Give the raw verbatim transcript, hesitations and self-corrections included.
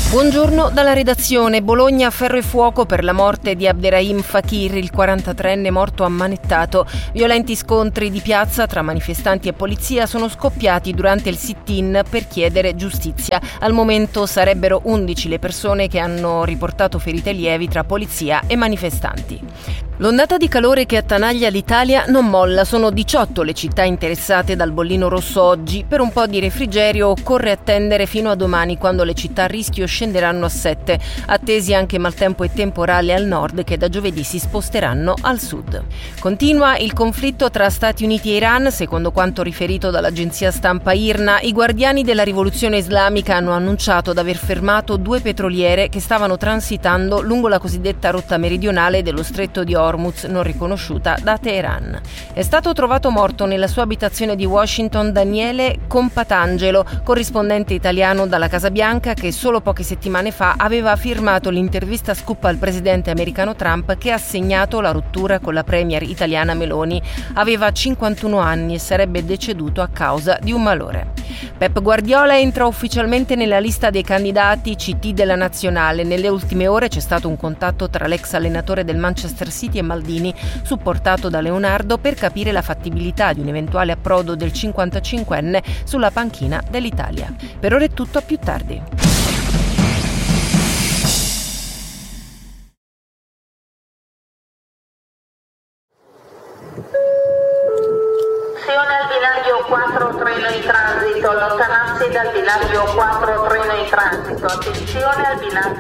Buongiorno dalla redazione. Bologna, ferro e fuoco per la morte di Abderrahim Fakir, il quarantatreenne morto ammanettato. Violenti scontri di piazza tra manifestanti e polizia sono scoppiati durante il sit-in per chiedere giustizia. Al momento sarebbero undici le persone che hanno riportato ferite lievi tra polizia e manifestanti. L'ondata di calore che attanaglia l'Italia non molla, sono diciotto le città interessate dal bollino rosso oggi. Per un po' di refrigerio occorre attendere fino a domani, quando le città a rischio scenderanno a sette. Attesi anche maltempo e temporale al nord, che da giovedì si sposteranno al sud. Continua il conflitto tra Stati Uniti e Iran. Secondo quanto riferito dall'agenzia stampa I R N A, i guardiani della rivoluzione islamica hanno annunciato di aver fermato due petroliere che stavano transitando lungo la cosiddetta rotta meridionale dello stretto di Hormuz, non riconosciuta da Teheran. È stato trovato morto nella sua abitazione di Washington Daniele Compatangelo, corrispondente italiano dalla Casa Bianca, che solo poche settimane fa aveva firmato l'intervista scoop al presidente americano Trump, che ha segnato la rottura con la premier italiana Meloni. Aveva cinquantuno anni e sarebbe deceduto a causa di un malore. Pep Guardiola entra ufficialmente nella lista dei candidati C T della nazionale. Nelle ultime ore c'è stato un contatto tra l'ex allenatore del Manchester City e Maldini, supportato da Leonardo, per capire la fattibilità di un eventuale approdo del cinquantacinquenne sulla panchina dell'Italia. Per ora è tutto, a più tardi. Al binario quattro treno in transito, allontanarsi dal binario quattro treno in transito, attenzione al binario